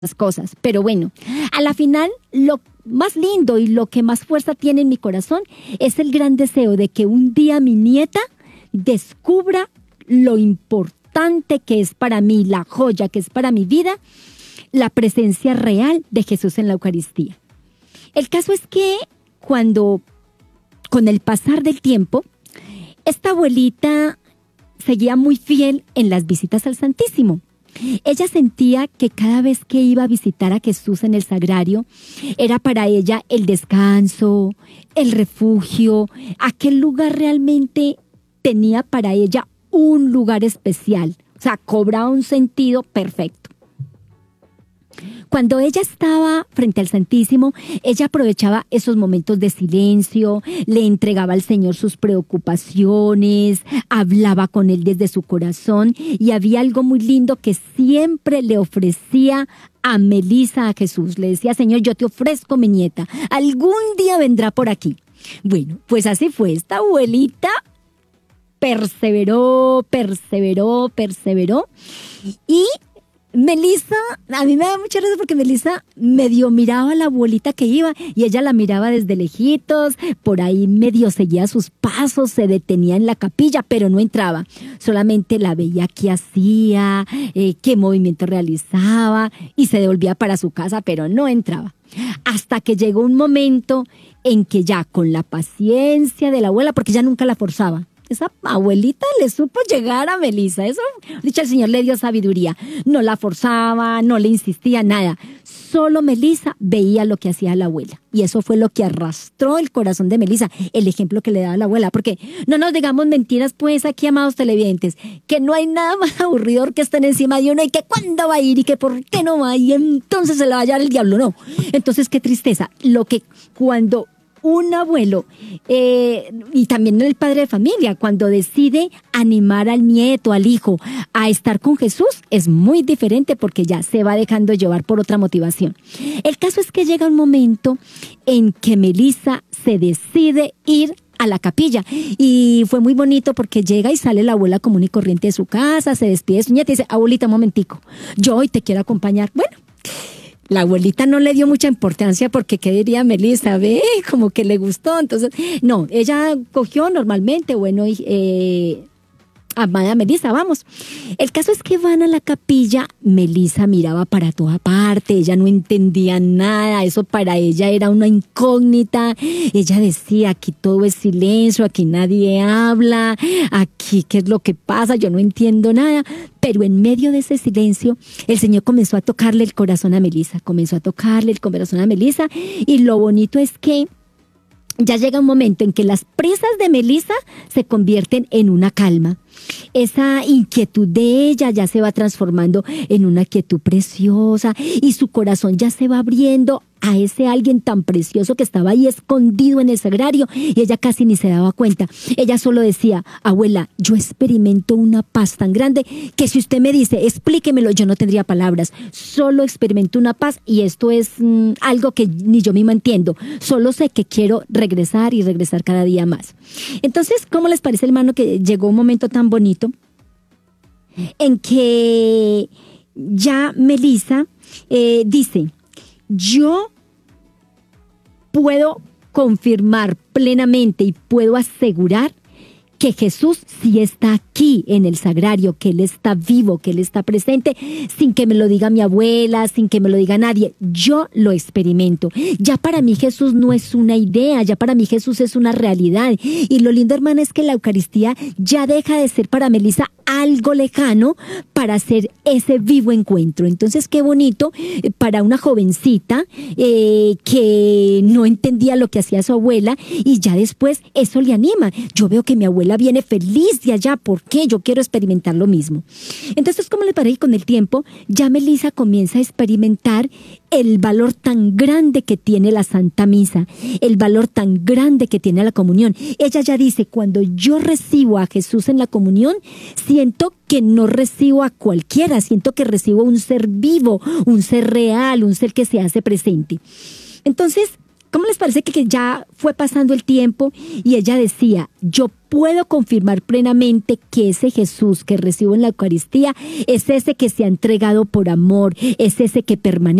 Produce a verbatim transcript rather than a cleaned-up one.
las cosas. Pero bueno, a la final lo más lindo y lo que más fuerza tiene en mi corazón es el gran deseo de que un día mi nieta descubra lo importante que es para mí, la joya que es para mi vida, la presencia real de Jesús en la Eucaristía. El caso es que cuando, con el pasar del tiempo, esta abuelita seguía muy fiel en las visitas al Santísimo. Ella sentía que cada vez que iba a visitar a Jesús en el sagrario, era para ella el descanso, el refugio, aquel lugar realmente tenía para ella un lugar especial, o sea, cobraba un sentido perfecto. Cuando ella estaba frente al Santísimo, ella aprovechaba esos momentos de silencio, le entregaba al Señor sus preocupaciones, hablaba con Él desde su corazón y había algo muy lindo que siempre le ofrecía a Melissa, a Jesús. Le decía: Señor, yo te ofrezco mi nieta, algún día vendrá por aquí. Bueno, pues así fue. Esta abuelita perseveró, perseveró, perseveró y Melissa, a mí me da mucha risa porque Melissa medio miraba a la abuelita que iba y ella la miraba desde lejitos, por ahí medio seguía sus pasos, se detenía en la capilla, pero no entraba. Solamente la veía qué hacía, eh, qué movimiento realizaba y se devolvía para su casa, pero no entraba. Hasta que llegó un momento en que ya con la paciencia de la abuela, porque ella nunca la forzaba, esa abuelita le supo llegar a Melissa. Eso, dicho, el Señor le dio sabiduría. No la forzaba, no le insistía, nada. Solo Melissa veía lo que hacía la abuela. Y eso fue lo que arrastró el corazón de Melissa, el ejemplo que le daba la abuela. Porque no nos digamos mentiras, pues, aquí, amados televidentes, que no hay nada más aburridor que estar encima de uno y que cuándo va a ir y que por qué no va y entonces se le va a hallar el diablo. No. Entonces, qué tristeza. Lo que cuando un abuelo eh, y también el padre de familia, cuando decide animar al nieto, al hijo, a estar con Jesús, es muy diferente porque ya se va dejando llevar por otra motivación. El caso es que llega un momento en que Melissa se decide ir a la capilla y fue muy bonito porque llega y sale la abuela común y corriente de su casa, se despide de su nieta y dice: abuelita, un momentico, yo hoy te quiero acompañar. Bueno, la abuelita no le dio mucha importancia porque ¿qué diría Melissa? Ve, como que le gustó. Entonces, no, ella cogió normalmente, bueno, eh, amada Melissa, vamos. El caso es que van a la capilla, Melissa miraba para toda parte, ella no entendía nada, eso para ella era una incógnita. Ella decía: aquí todo es silencio, aquí nadie habla, aquí qué es lo que pasa, yo no entiendo nada. Pero en medio de ese silencio, el Señor comenzó a tocarle el corazón a Melissa, comenzó a tocarle el corazón a Melissa, y lo bonito es que ya llega un momento en que las prisas de Melissa se convierten en una calma. Esa inquietud de ella ya se va transformando en una quietud preciosa y su corazón ya se va abriendo a ese alguien tan precioso que estaba ahí escondido en el sagrario y ella casi ni se daba cuenta. Ella solo decía: abuela, yo experimento una paz tan grande que si usted me dice explíquemelo, yo no tendría palabras. Solo experimento una paz y esto es mmm, algo que ni yo misma entiendo. Solo sé que quiero regresar y regresar cada día más. Entonces, ¿cómo les parece, hermano, que llegó un momento tan bonito en que ya Melissa eh, dice: yo puedo confirmar plenamente y puedo asegurar que Jesús sí está aquí en el sagrario, que Él está vivo, que Él está presente, sin que me lo diga mi abuela, sin que me lo diga nadie. Yo lo experimento. Ya para mí Jesús no es una idea, ya para mí Jesús es una realidad. Y lo lindo, hermana, es que la Eucaristía ya deja de ser para Melissa algo lejano para ser ese vivo encuentro. Entonces, qué bonito para una jovencita eh, que no entendía lo que hacía su abuela y ya después eso le anima. Yo veo que mi abuela viene feliz de allá, ¿por qué? Yo quiero experimentar lo mismo. Entonces, ¿cómo le parece? Con el tiempo, ya Melissa comienza a experimentar el valor tan grande que tiene la Santa Misa, el valor tan grande que tiene la comunión. Ella ya dice: cuando yo recibo a Jesús en la comunión, siento que no recibo a cualquiera, siento que recibo un ser vivo, un ser real, un ser que se hace presente. Entonces, ¿Cómo les parece que, que ya fue pasando el tiempo y ella decía, yo puedo confirmar plenamente que ese Jesús que recibo en la Eucaristía es ese que se ha entregado por amor, es ese que permanece